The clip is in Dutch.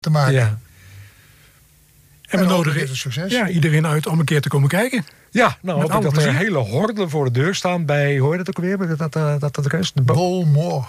te maken. Ja. En we nodigen succes. Iedereen uit om een keer te komen kijken. Ja, nou hoop ik dat er plezier. een hele horde voor de deur staan bij, hoe heet het ook weer? Dat rest? Bolmoor.